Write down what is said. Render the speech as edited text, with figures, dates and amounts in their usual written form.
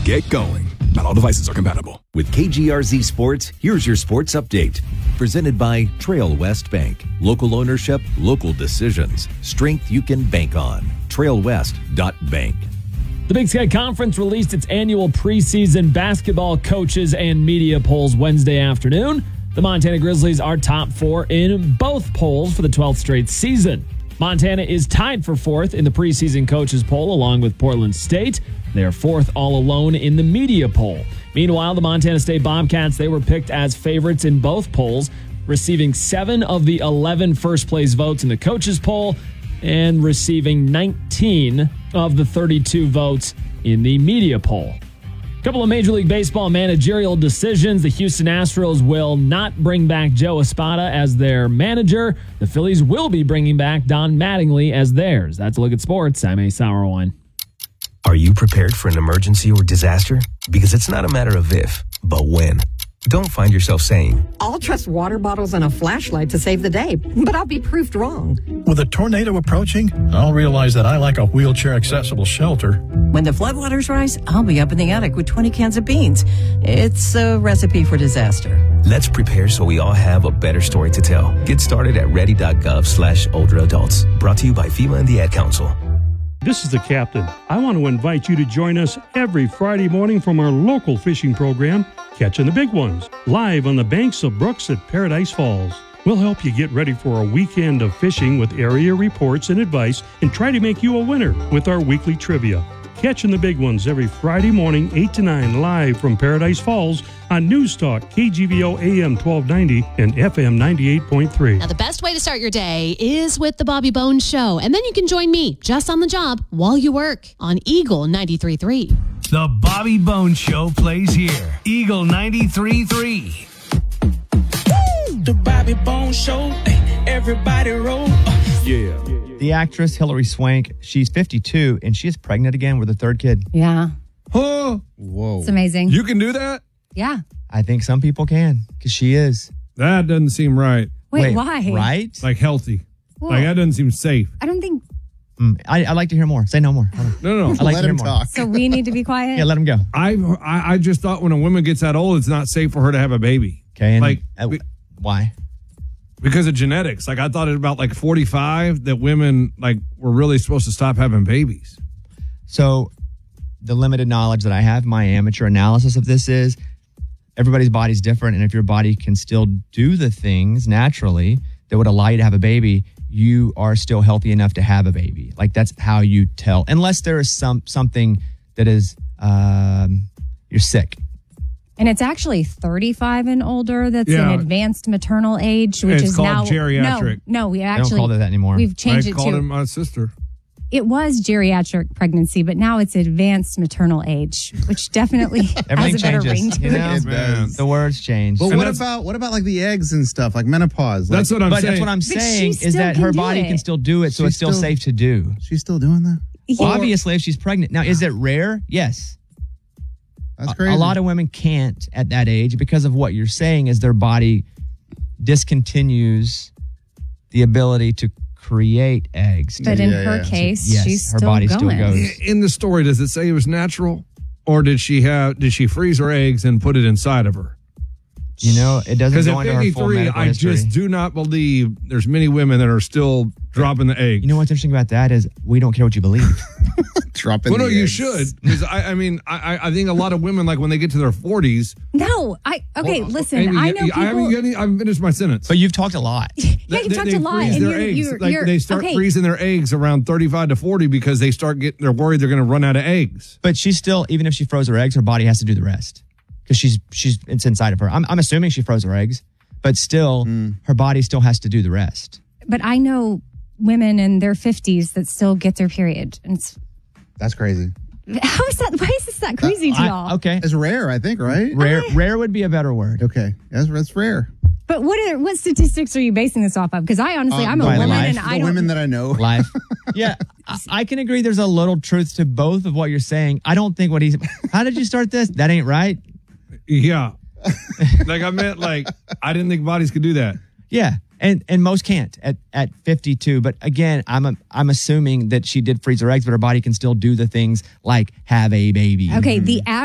get going. Not all devices are compatible. With KGRZ Sports, here's your sports update. Presented by Trail West Bank. Local ownership, local decisions. Strength you can bank on. TrailWest.bank. The Big Sky Conference released its annual preseason basketball coaches and media polls Wednesday afternoon. The Montana Grizzlies are top 4 in both polls for the 12th straight season. Montana is tied for 4th in the preseason coaches poll along with Portland State. They are 4th all alone in the media poll. Meanwhile, the Montana State Bobcats, they were picked as favorites in both polls, receiving 7 of the 11 first-place votes in the coaches poll and receiving 19 of the 32 votes in the media poll. A couple of Major League Baseball managerial decisions. The Houston Astros will not bring back Joe Espada as their manager. The Phillies will be bringing back Don Mattingly as theirs. That's a look at sports. I'm A. Sauerwine. Are you prepared for an emergency or disaster? Because it's not a matter of if, but when. Don't find yourself saying, I'll trust water bottles and a flashlight to save the day, but I'll be proved wrong. With a tornado approaching, I'll realize that I like a wheelchair-accessible shelter. When the floodwaters rise, I'll be up in the attic with 20 cans of beans. It's a recipe for disaster. let's prepare so we all have a better story to tell. Get started at ready.gov/older adults. Brought to you by FEMA and the Ad Council. This is the captain. I want to invite you to join us every Friday morning from our local fishing program, Catching the Big Ones, live on the banks of brooks at Paradise Falls. We'll help you get ready for a weekend of fishing with area reports and advice and try to make you a winner with our weekly trivia. Catching the Big Ones every Friday morning, 8 to 9, live from Paradise Falls on News Talk, KGVO AM 1290 and FM 98.3. Now, the best way to start your day is with the Bobby Bones Show. And then you can join me just on the job while you work on Eagle 93.3. The Bobby Bones Show plays here. Eagle 93.3. The Bobby Bones Show. Everybody roll. Yeah. The actress Hilary Swank, she's 52 and she is pregnant again with her third kid. Yeah. Oh, whoa. It's amazing. You can do that? Yeah. I think some people can because she is. That doesn't seem right. Wait, why? Right? Like healthy. Well, like that doesn't seem safe. I don't think. I'd like to hear more. Say no more. No. I'd like to hear more. So we need to be quiet? Yeah, let him go. I just thought when a woman gets that old, it's not safe for her to have a baby. Okay. Like, why? Because of genetics. Like I thought at about like 45 that women like were really supposed to stop having babies. So the limited knowledge that I have, my amateur analysis of this is everybody's body's different. And if your body can still do the things naturally that would allow you to have a baby, you are still healthy enough to have a baby. Like that's how you tell, unless there is something that is, you're sick. And it's actually 35 and older. That's an advanced maternal age, which it's is called now geriatric. No, we actually don't call it that anymore. We've changed it to. I called it my sister. It was geriatric pregnancy, but now it's advanced maternal age, which definitely has a better ring to it. It does. The words change. But what about like the eggs and stuff, like menopause? That's what I'm saying. That's what I'm saying is that her body can still do it, so it's still safe to do. She's still doing that? Yeah. Obviously, if she's pregnant. Now, is it rare? Yes. That's crazy. A lot of women can't at that age because of what you're saying is their body discontinues the ability to create eggs. But in her case, she's her still body going. still goes. In the story, does it say it was natural? Or did she freeze her eggs and put it inside of her? You know, it doesn't go into her full medical I history. just do not believe there's many women that are still dropping the egg. You know what's interesting about that is we don't care what you believe. Dropping well, the no, you eggs. should. Because I think a lot of women, like when they get to their 40s. No, listen, Amy, I know people. I haven't finished my sentence. But you've talked a lot. Yeah, you talked a lot. Freeze And their eggs. you're They start freezing their eggs around 35 to 40 because they're worried they're going to run out of eggs. But she's still, even if she froze her eggs, her body has to do the rest. Because it's inside of her. I'm assuming she froze her eggs, but still, her body still has to do the rest. But I know women in their 50s that still get their period. And That's crazy. how is that? Why is this that crazy to y'all? Okay. It's rare, I think, right? Rare would be a better word. Okay. That's rare. But what statistics are you basing this off of? Because I honestly, I'm a my woman life. and I The don't. women that I know. Life. Yeah, I can agree there's a little truth to both of what you're saying. I don't think how did you start this? That ain't right. Yeah. I meant I didn't think bodies could do that. Yeah. And most can't at 52. But again, I'm assuming that she did freeze her eggs, but her body can still do the things like have a baby. Okay, the